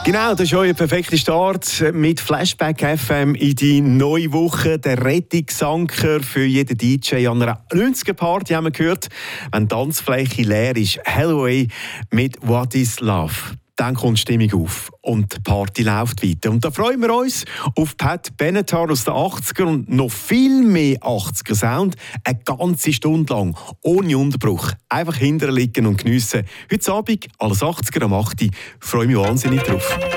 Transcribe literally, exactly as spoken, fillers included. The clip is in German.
Genau, das ist euer perfekter Start mit Flashback F M in die neue Woche. Der Rettungsanker für jeden D J an einer neunziger-Party haben wir gehört. Wenn die Tanzfläche leer ist, Helloway mit «What is Love». Dann kommt die Stimmung auf und die Party läuft weiter. Und da freuen wir uns auf Pat Benatar aus den achtziger und noch viel mehr achtziger-Sound. Eine ganze Stunde lang, ohne Unterbruch. Einfach hinterliegen und geniessen. Heute Abend, alles achtziger am acht Uhr. Freue mich wahnsinnig drauf.